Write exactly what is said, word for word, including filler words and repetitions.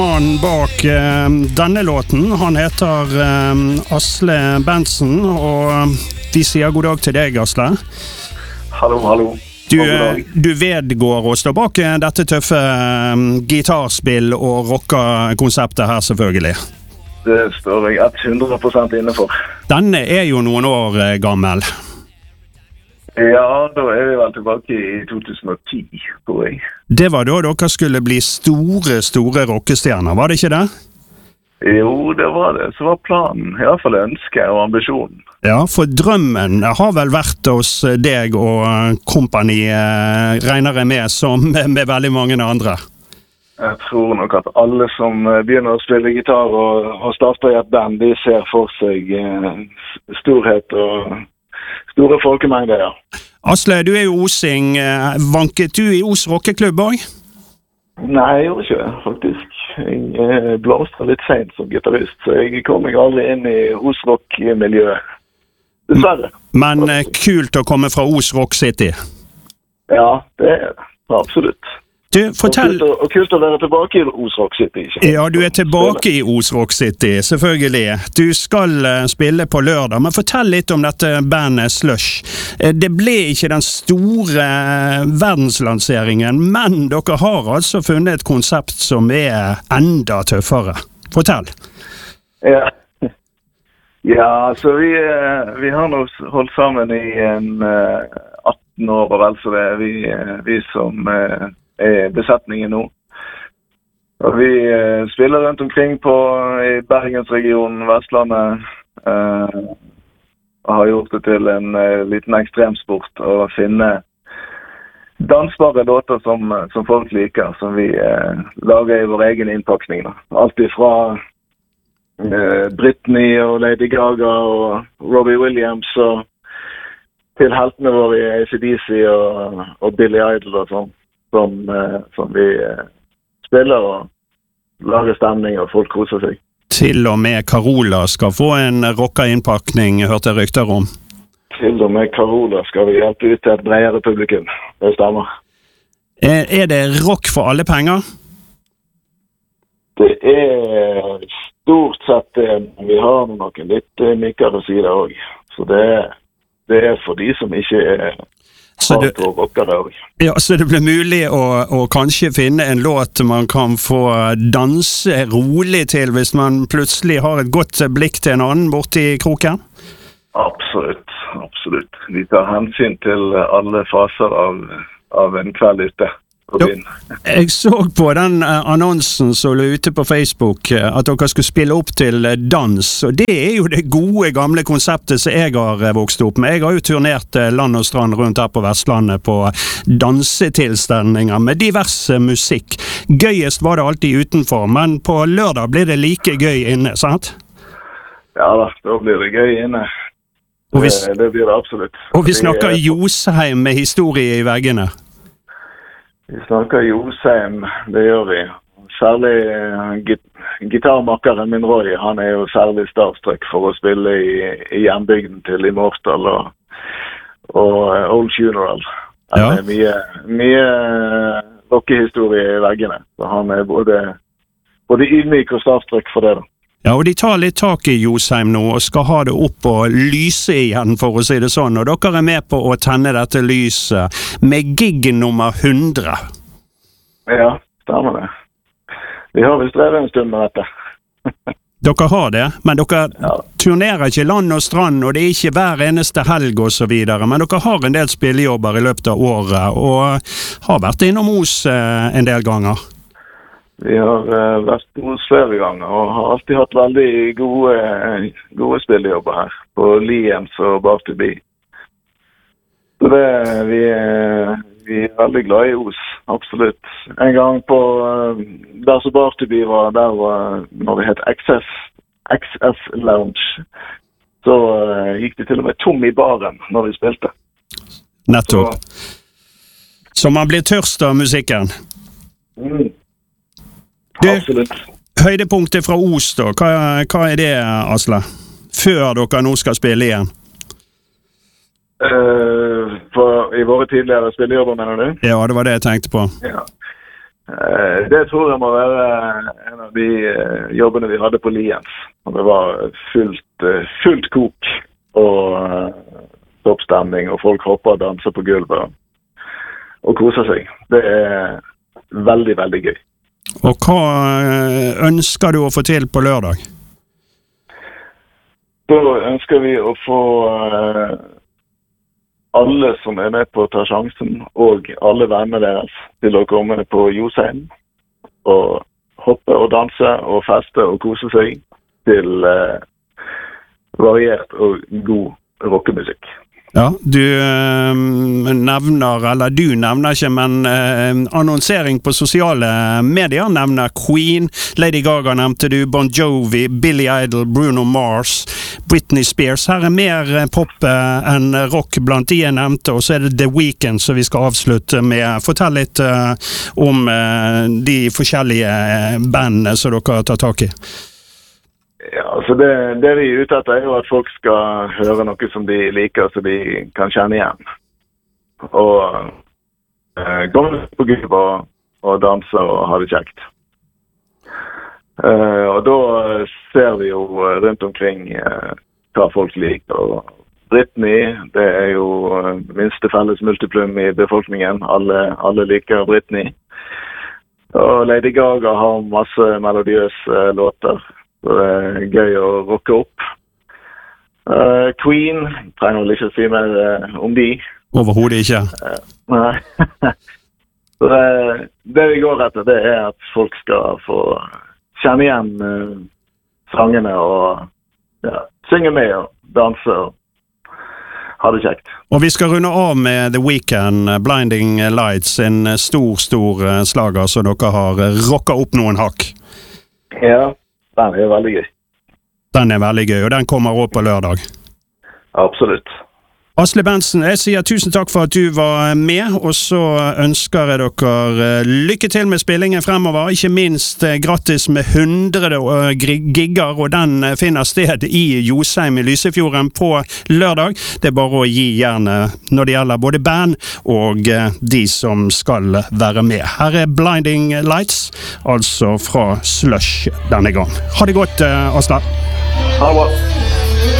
Han bak eh, denne låten, han heter eh, Asle Bentsen, og vi sier god dag til deg, Asle. Hallo, hallo. Du, du vedgår å stå bak dette tøffe eh, gitarspill og rocka-konseptet her, selvfølgelig. Det står jeg hundre prosent inne for. Denne er jo noen år eh, gammel. Ja, da er vi vel tilbake i to tusen og ti, tror jeg. Det var da dere skulle bli store, store rockestjerner, var det ikke det? Jo, det var det. Så var planen, i hvert fall ønsket og ambisjonen. Ja, for drømmen har vel vært hos deg og kompani, eh, regner jeg med, som med veldig mange andre. Jeg tror nok at alle som begynner å spille gitar og, og starter i et band, de ser for seg eh, storhet og store folkemengder, ja. Asle, du er jo osing. Vanket du i Os rockeklubb også? Nei, jeg gjorde ikke det, faktisk. Jeg blåste litt sent som gitarist, så jeg kom meg aldri inn i Os rock-miljøet. Dessverre. Men kult å komme fra Os Rock City. Ja, det er det. Absolutt. Du, fortell... Og kult, å, og kult å være tilbake i Os Rock City. Ikke? Ja, du er tilbake i Os Rock City, selvfølgelig. Du skal uh, spille på lørdag, men fortell litt om dette bandet Slush. Uh, det ble ikke den store uh, verdenslanseringen, men dere har altså funnet et konsept som er enda tøffere. Fortell. Ja, ja så vi, uh, vi har nå holdt sammen i en uh, atten år, og vel så det er vi, uh, vi som... Uh, er besetningen nå. Og vi eh, spiller rundt omkring på i Bergensregionen, Vestlandet, eh, og har gjort det til en eh, liten ekstremsport å finne dansbare låter som, som folk liker, som vi eh, lager i vår egen innpakning. Da. Alt ifra eh, Britney og Lady Gaga og Robbie Williams og til heltene våre i A C D C og, og Billy Idol og sånn. Som, eh, som vi eh, spiller og lager stemning, og folk koser seg. Til og med Carola skal få en rocka-innpakning, hørte jeg rykter om. Til og med Carola skal vi hjelpe ut til et bredere publikum. Det stemmer. Er, er det rock for alle penger? Det er stort sett det. Vi har noen litt mykere sider også. Så det er, det er for de som ikke er... Så det, ja, så det blir mulig å, å kanskje finne en låt man kan få danse rolig til hvis man plutselig har et godt blikk til en annen borti kroken? Absolutt, absolutt. Vi tar hensyn til alle faser av, av en kveld ute. Jo, jeg så på den uh, annonsen som lå ute på Facebook uh, at dere skulle spille opp til uh, dans, og det er jo det gode gamle konseptet som jeg har uh, vokst opp med. Jeg har jo turnert uh, land og strand rundt her på Vestlandet på uh, dansetilstelninger med diverse musikk. Gøyest var det alltid utenfor, men på lørdag blir det like gøy inne, sant? Ja da, da blir det gøy inne. Og vi, det, det blir det absolutt. Og vi snakker Josheim med historie i veggene. Vi snakker Josheim, det gjør vi. Særlig uh, git gitarmakkeren min Roy, han er jo særlig starstruck for å spille i, i hjembygden til Immortal og, og uh, Old Funeral. Det er mye, mye uh, rockehistorie i veggene, så han er både, både ydmyk og starstruck for det da. Ja, og de tar litt tak i Josheim nå og skal ha det opp og lyse igjen, for å si det sånn. Og dere er med på å tenne dette lyset med gig nummer hundre. Ja, stemmer det. Vi har vist drevet en stund med dette. Dere har det, men dere ja. turnerer ikke land og strand, og det er ikke hver eneste helg og så videre. Men dere har en del spillejobber i løpet av året, og har vært innom Os en del ganger. Vi har uh, vært hos flere ganger og har alltid hatt veldig gode, uh, gode spillejobber her på Liens og Bar to Be. Så det, vi, uh, vi er veldig glad i Os, absolutt. En gang på uh, der så Bar to Be var, der var, når det het X S, X S Lounge, så uh, gikk det til og med tom i baren når vi spilte. Nettopp. Så, så man blir tørst av musikken? Mm. Du, høydepunktet fra Os da, hva, hva er det, Asle? Før dere nå skal spille igjen? Uh, for, I våre tidligere spillejobber, mener du? Ja, det var det jeg tenkte på. Ja. Eh, Det tror jeg må være en av de eh, jobbene vi hadde på Liens. Og det var fullt, eh, fullt kok og eh, toppstemning, og folk hopper og danser på gulvet og, og koser seg. Det er veldig, veldig gøy. Og hva eh, ønsker du å få til på lørdag? Da ønsker vi å få eh, alle som er med på å ta sjansen, og alle vennene deres, til å komme på Josheim og hoppe og danse og feste og kose seg til eh, variert og god rockemusikk. Ja, du øh, nevner, eller du nevner ikke, men øh, annonsering på sosiale medier nevner Queen, Lady Gaga nevnte du, Bon Jovi, Billy Idol, Bruno Mars, Britney Spears. Her er mer pop øh, enn rock blant de jeg nevnte, og så er det The Weeknd som vi skal avslutte med. Fortell litt øh, om øh, de forskjellige bandene som dere har tatt tak i. Ja, altså det, det vi er ute etter er jo at folk skal høre noe som de liker, så de kan kjenne igjen. Og eh, komme på gulvet og, og danse og ha det kjekt. Eh, og da ser vi jo rundt omkring eh, hva folk liker. Og Britney, det er jo minste felles multiplum i befolkningen. Alle, alle liker Britney. Og Lady Gaga har masse melodiøse låter. Så det er gøy å rocke opp. Uh, Queen, trenger vel ikke å si mer uh, om de. Overhodet ikke. Uh, nei. Så det, det vi går etter, det er at folk skal få kjenne igjen uh, sangene og ja, synge med og danse og ha det kjekt. Og vi skal runde av med The Weeknd, Blinding Lights, en stor, stor slager som dere har rocket opp noen hakk. Ja. Den er veldig gøy. Den er veldig gøy, og den kommer opp på lørdag. Absolutt. Asle Bentzen, jeg sier tusen takk for at du var med, og så ønsker jeg dere lykke til med spillingen fremover. Ikke minst grattis med hundre gigger, og den finner sted i Josheim i Lysefjorden på lørdag. Det er bare å gi jernet når det gjelder både band og de som skal være med. Her er Blinding Lights, altså fra Slush denne gang. Ha det godt, Asle. Ha det bra.